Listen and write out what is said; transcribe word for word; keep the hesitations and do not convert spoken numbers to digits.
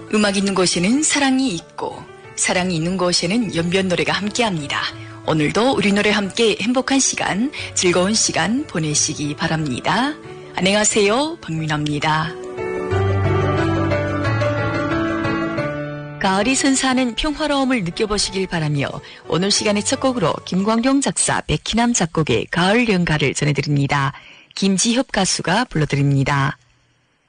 음악 있는 곳에는 사랑이 있고 사랑이 있는 곳에는 연변 노래가 함께합니다. 오늘도 우리 노래 함께 행복한 시간, 즐거운 시간 보내시기 바랍니다. 안녕하세요, 박민아입니다. 가을이 선사하는 평화로움을 느껴보시길 바라며 오늘 시간의 첫 곡으로 김광용 작사, 백희남 작곡의 가을 연가를 전해드립니다. 김지협 가수가 불러드립니다.